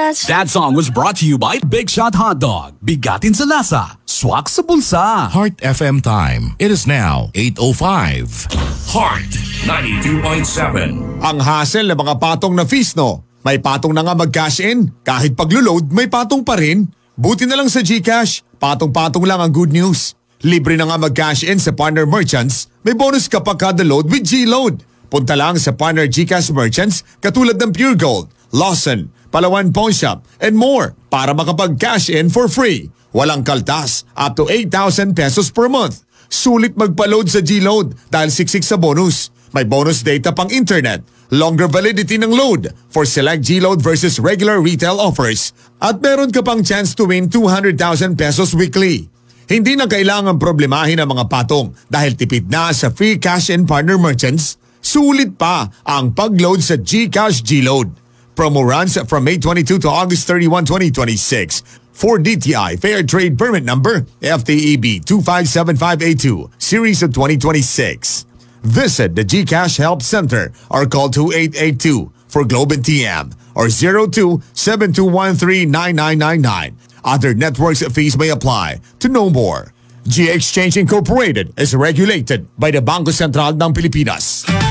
Gcash. That song was brought to you by Big Shot Hot Dog. Bigatin sa lasa, swak sa bulsa. Heart FM time. It is now 8:05. Heart 92.7. Ang hassle ng mga patong na fees, no? May patong na nga mag-cash in. Kahit paglo-load, may patong pa rin. Buti na lang sa Gcash. Patong-patong lang ang good news. Libre na nga mag-cash in sa partner merchants. May bonus kapag kada load with Gload. Punta lang sa partner Gcash merchants katulad ng Pure Gold, Lawson, Palawan Pawn Shop, and more para makapag-cash in for free. Walang kaltas, up to 8,000 pesos per month. Sulit magpa-load sa Gload dahil siksik sa bonus. May bonus data pang internet, longer validity ng load for select Gload versus regular retail offers. At meron ka pang chance to win 200,000 pesos weekly. Hindi na kailangan problemahin ang mga patong dahil tipid na sa free cash-in partner merchants. Sulit pa ang pag-load sa Gcash Gload. Promo runs from May 22 to August 31, 2026. For DTI Fair Trade Permit Number FTEB 257582, Series of 2026. Visit the Gcash Help Center or call 2882 for Globe and TM or 02-7213-9999. Other networks fees may apply. To know more, G Exchange Incorporated is regulated by the Bangko Sentral ng Pilipinas.